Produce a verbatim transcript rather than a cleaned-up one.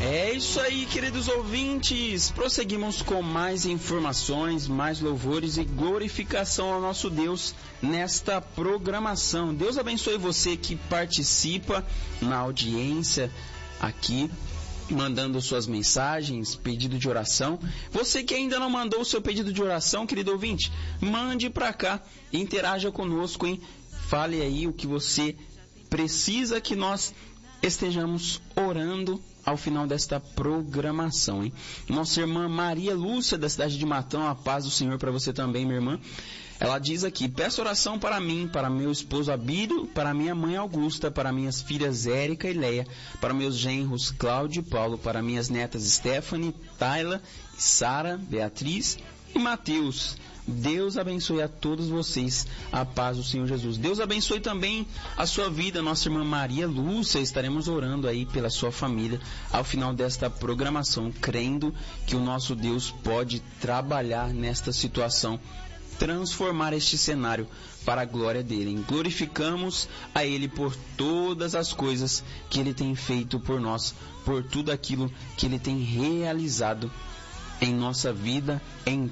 É isso aí, queridos ouvintes. Prosseguimos com mais informações, mais louvores e glorificação ao nosso Deus nesta programação. Deus abençoe você que participa na audiência aqui, mandando suas mensagens, pedido de oração. Você que ainda não mandou o seu pedido de oração, querido ouvinte, mande pra cá, interaja conosco, hein? Fale aí o que você precisa que nós estejamos orando ao final desta programação, hein? Nossa irmã Maria Lúcia, da cidade de Matão, a paz do Senhor para você também, minha irmã. Ela diz aqui: peço oração para mim, para meu esposo Abílio, para minha mãe Augusta, para minhas filhas Érica e Leia, para meus genros Cláudio e Paulo, para minhas netas Stephanie, Tayla, Sara, Beatriz e Mateus. Deus abençoe a todos vocês, a paz do Senhor Jesus. Deus abençoe também a sua vida, nossa irmã Maria Lúcia. Estaremos orando aí pela sua família ao final desta programação, crendo que o nosso Deus pode trabalhar nesta situação, transformar este cenário para a glória dele. Glorificamos a ele por todas as coisas que ele tem feito por nós, por tudo aquilo que ele tem realizado em nossa vida, em